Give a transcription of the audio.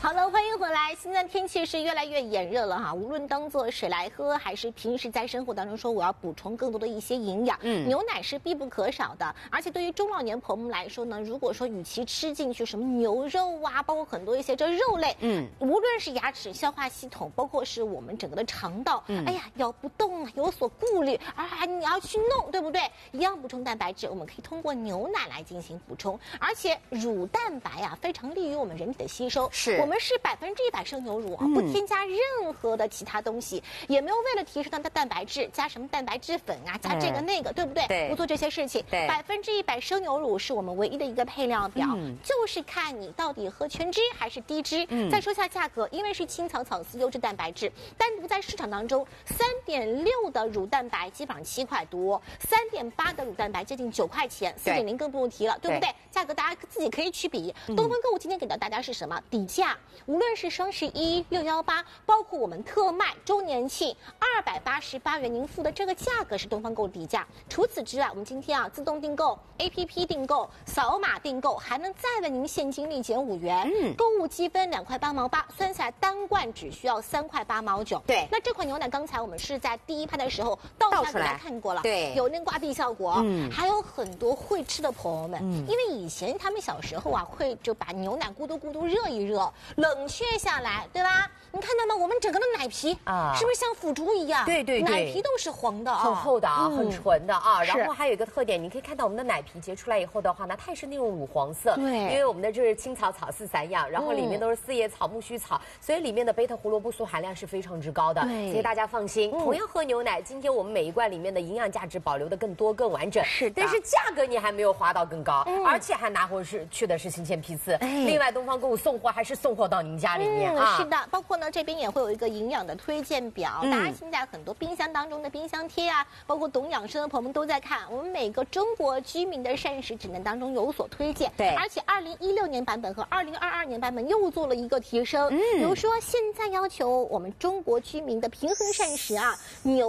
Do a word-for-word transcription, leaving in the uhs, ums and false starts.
好了，欢迎回来。现在天气是越来越炎热了哈，无论当做水来喝，还是平时在生活当中说我要补充更多的一些营养，嗯，牛奶是必不可少的。而且对于中老年朋友们来说呢，如果说与其吃进去什么牛肉啊，包括很多一些这肉类，嗯，无论是牙齿、消化系统，包括是我们整个的肠道，嗯，哎呀，咬不动啊，有所顾虑，啊，你要去弄，对不对？一样补充蛋白质，我们可以通过牛奶来进行补充，而且乳蛋白啊，非常利于我们人体的吸收。 是， 我们是百分之一百生牛乳啊，不添加任何的其他东西，也没有为了提升它的蛋白质加什么蛋白质粉啊，加这个那个，对不对？ 对， 不做这些事情。 对， 百分之一百生牛乳是我们唯一的一个配料表，嗯、就是看你到底喝全脂还是低脂。嗯、再说下价格，因为是青草草丝优质蛋白质，单独在市场当中，三点六的乳蛋白基本上七块多，三点八的乳蛋白接近九块钱，四点零更不用提了，对不对？价格大家自己可以去比。嗯、东方购物今天给到大家是什么底价？无论是双十一、六幺八，包括我们特卖周年庆，二百八十八元，您付的这个价格是东方购底价。除此之外，我们今天啊自动订购、A P P 订购、扫码订购，还能再为您现金立减五元。嗯，购物积分两块八毛八，算下来单罐只需要三块八毛九。 对， 那这款牛奶刚才我们是在第一拍的时候倒下给大家看过了， 对， 有那个挂壁效果。嗯，还有很多会吃的朋友们，嗯，因为以前他们小时候啊会就把牛奶咕嘟咕嘟热一热，冷却下来，对吧？你看到吗？我们整个的奶皮啊，是不是像腐竹一样？ 对对对， 奶皮都是黄的啊， 很厚的啊，嗯、很纯的啊。然后还有一个特点，你可以看到我们的奶皮结出来以后的话呢，它也是那种乳黄色。 对， 因为我们的这是青草草饲散养，然后里面都是四叶草、苜蓿草，所以里面的贝塔胡萝卜素含量是非常之高的。 对， 所以大家放心。嗯、同样喝牛奶，今天我们每一罐里面的营养价值保留的更多、更完整。 是的， 但是价格你还没有花到更高，嗯、而且还拿回是去的是新鲜批次。哎、另外，东方购物送货还是送货到您家里面、嗯、啊。 是的，包括呢这边也会有一个营养的推荐表，嗯、大家现在很多冰箱当中的冰箱贴啊，包括懂养生的朋友们都在看，我们每个中国居民的膳食指南当中有所推荐。 对， 而且二零一六年版本和二零二二年版本又做了一个提升。嗯，比如说现在要求我们中国居民的平衡膳食啊，牛。